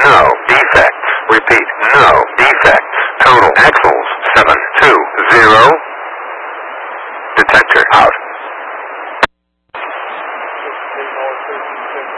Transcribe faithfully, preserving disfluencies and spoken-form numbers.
No defects. Repeat, no defects. Total axles, seven two zero. Detector out.